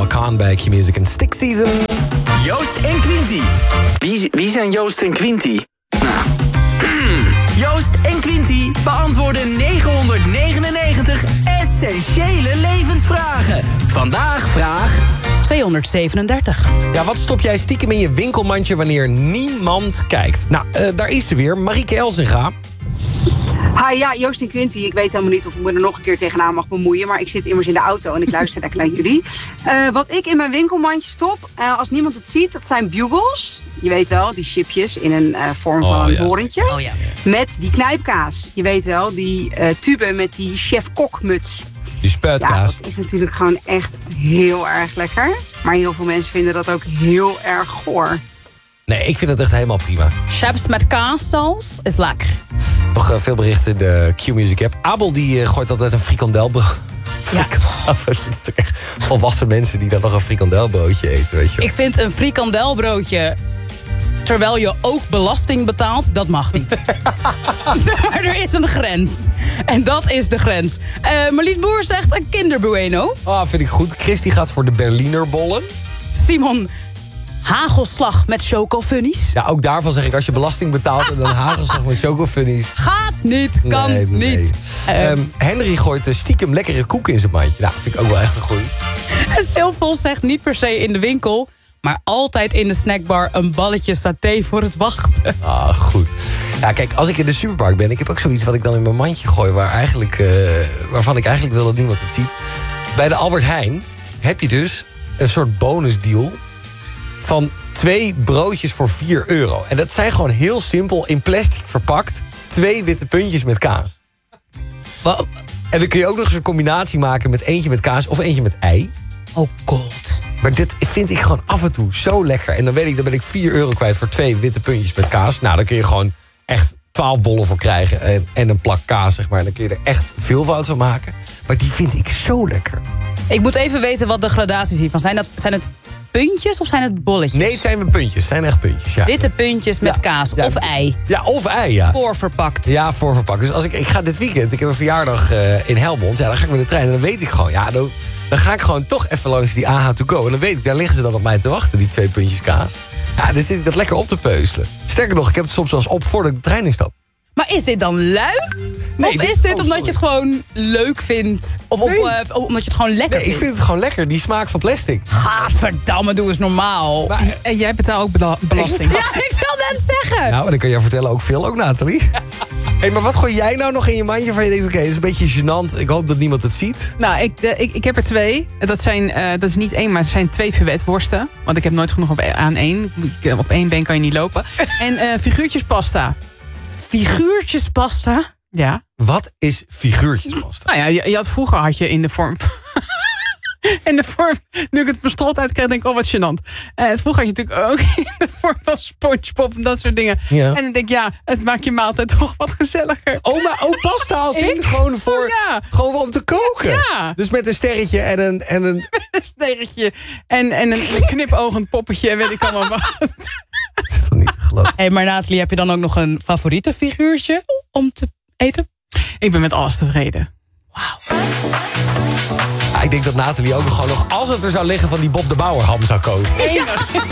Khan bij Q-Music en Stick Season. Joost en Quinty. Wie zijn Joost en Quinty? Joost en Quinty beantwoorden 999 essentiële levensvragen. Vandaag vraag 237. Ja, wat stop jij stiekem in je winkelmandje wanneer niemand kijkt? Nou, daar is ze weer, Marieke Elsinga. Hi, ja, Joost en Quinty. Ik weet helemaal niet of ik me er nog een keer tegenaan mag bemoeien. Maar ik zit immers in de auto en ik luister lekker naar jullie. Wat ik in mijn winkelmandje stop, als niemand het ziet, dat zijn bugles. Je weet wel, die chipjes in een vorm van een horentje. Oh ja. Met die knijpkaas. Je weet wel, die tube met die chef-kok-muts. Die spuitkaas. Ja, dat is natuurlijk gewoon echt heel erg lekker. Maar heel veel mensen vinden dat ook heel erg goor. Nee, ik vind het echt helemaal prima. Chips met kaassaus is lekker. Nog veel berichten in de Q-Music app. Abel die gooit altijd een frikandelbrood. Ja. Het zijn echt volwassen mensen die dan nog een frikandelbroodje eten, weet je wel. Ik vind een frikandelbroodje, terwijl je ook belasting betaalt, dat mag niet. Maar er is een grens. En dat is de grens. Marlies Boer zegt een Kinder Bueno. Vind ik goed. Christy gaat voor de Berliner bollen. Simon, hagelslag met chocofunnies. Ja, ook daarvan zeg ik, als je belasting betaalt en dan hagelslag met chocofunnies. Gaat niet, kan niet. Henry gooit stiekem lekkere koek in zijn mandje. Nou, vind ik ook wel echt een goeie. En Silvos zegt niet per se in de winkel, maar altijd in de snackbar een balletje saté voor het wachten. Goed. Ja, kijk, als ik in de supermarkt ben, ik heb ook zoiets wat ik dan in mijn mandje gooi, waarvan ik eigenlijk wil dat niemand het ziet. Bij de Albert Heijn heb je dus een soort bonusdeal van 2 broodjes voor €4. En dat zijn gewoon heel simpel in plastic verpakt 2 witte puntjes met kaas. Wow. En dan kun je ook nog eens een combinatie maken met eentje met kaas of eentje met ei. Oh god. Maar dit vind ik gewoon af en toe zo lekker. En dan weet ik, dan ben ik €4 kwijt voor 2 witte puntjes met kaas. Nou, dan kun je gewoon echt 12 bollen voor krijgen. En een plak kaas, zeg maar. En dan kun je er echt veel fout van maken. Maar die vind ik zo lekker. Ik moet even weten wat de gradaties hiervan zijn. Zijn het puntjes of zijn het bolletjes? Nee, het zijn puntjes. Het zijn echt puntjes, ja. Witte puntjes met kaas of ei. Ja, of ei, ja. Voorverpakt. Ja, voorverpakt. Dus als ik ga dit weekend, ik heb een verjaardag in Helmond. Ja, dan ga ik met de trein en dan weet ik gewoon, ja, dan ga ik gewoon toch even langs die AH to go. En dan weet ik, daar liggen ze dan op mij te wachten, die 2 puntjes kaas. Ja, dan zit ik dat lekker op te peuzelen. Sterker nog, ik heb het soms zelfs op voordat ik de trein instap. Maar is dit dan lui? Nee, of is dit omdat je het gewoon leuk vindt? Of omdat je het gewoon lekker vindt? Ik vind het gewoon lekker, die smaak van plastic. Gadverdamme, doe eens normaal. Maar, En jij betaalt ook belasting. Ja, ik wil net zeggen. nou, dan kan je jou vertellen ook veel, ook Nathalie. Hey, maar wat gooi jij nou nog in je mandje van je denkt, oké, dat is een beetje gênant. Ik hoop dat niemand het ziet. Nou, ik heb er 2. Dat is niet 1, maar het zijn 2 verwetworsten. Want ik heb nooit genoeg aan 1. Op 1 been kan je niet lopen. En figuurtjespasta. Figuurtjespasta? Ja. Wat is figuurtjespasta? Nou ja, vroeger had je in de vorm... in de vorm, nu ik het mijn strot uitkrijg, denk ik, wat gênant. Vroeger had je natuurlijk ook in de vorm van SpongeBob en dat soort dingen. Ja. En dan denk ik, het maakt je maaltijd toch wat gezelliger. Oh, pasta als in gewoon voor, gewoon om te koken. Ja. Dus met een sterretje en een... Een sterretje en een knipoogend poppetje en weet ik allemaal wat. Dat is toch niet te geloven? Hey, maar Nathalie, heb je dan ook nog een favoriete figuurtje om te eten? Ik ben met alles tevreden. Wauw. Ja, ik denk dat Nathalie ook gewoon nog, als het er zou liggen, van die Bob de Bauer ham zou koken.